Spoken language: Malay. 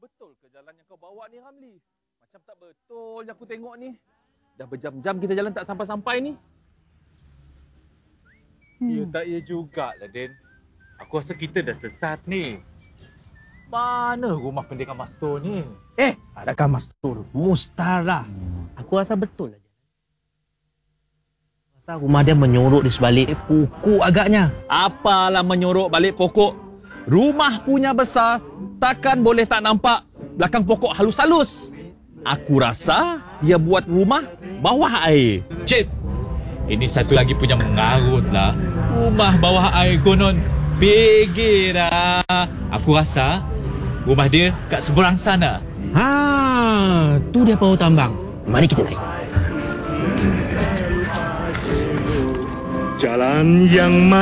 Betul ke jalan yang kau bawa ni, Ramli? Macam tak betul yang aku tengok ni. Dah berjam-jam kita jalan tak sampai-sampai ni. Ya tak ya jugalah, Den. Aku rasa kita dah sesat ni. Mana rumah Pendekar Mastur ni? Adakah Mastur? Mustahil. Aku rasa betul aja. Rasa rumah dia menyorok di sebalik pokok agaknya. Apalah menyorok balik pokok. Rumah punya besar, takkan boleh tak nampak belakang pokok halus-halus. Aku rasa dia buat rumah bawah air. Cik, ini satu lagi punya mengarut lah. Rumah bawah air konon PG dah. Aku rasa rumah dia kat seberang sana. Tu dia Pahu Tambang. Mari kita naik. Jalan yang